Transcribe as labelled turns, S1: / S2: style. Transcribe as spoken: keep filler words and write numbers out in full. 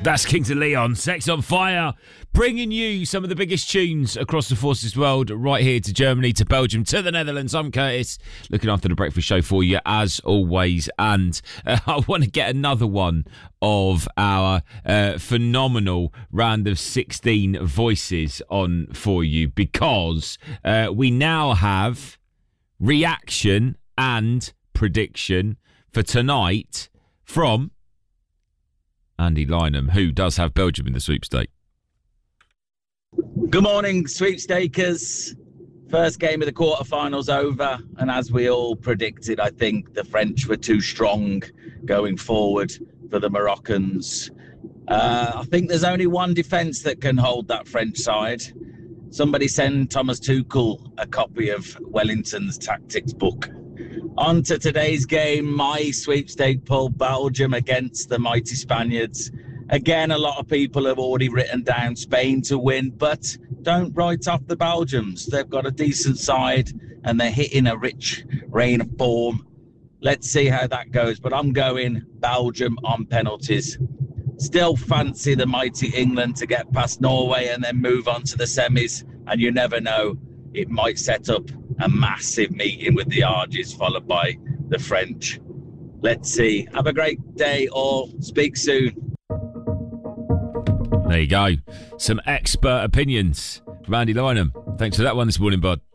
S1: That's Kings of Leon, Sex on Fire, bringing you some of the biggest tunes across the Forces world, right here to Germany, to Belgium, to the Netherlands. I'm Curtis, looking after the breakfast show for you as always, and uh, I want to get another one of our uh, phenomenal round of sixteen voices on for you, because uh, we now have reaction and prediction for tonight from Andy Lynham, who does have Belgium in the sweepstake.
S2: Good morning, sweepstakers. First game of the quarterfinals over, and as we all predicted, I think the French were too strong going forward for the Moroccans. Uh, I think there's only one defence that can hold that French side. Somebody send Thomas Tuchel a copy of Wellington's tactics book. On to today's game, my sweepstake pull, Belgium against the mighty Spaniards. Again, a lot of people have already written down Spain to win, but don't write off the Belgians. They've got a decent side and they're hitting a rich reign of form. Let's see how that goes, but I'm going Belgium on penalties. Still fancy the mighty England to get past Norway and then move on to the semis, and you never know, it might set up a massive meeting with the Argies followed by the French. Let's see. Have a great day all. Speak soon.
S1: There you go. Some expert opinions. Randy Lynham. Thanks for that one this morning, bud.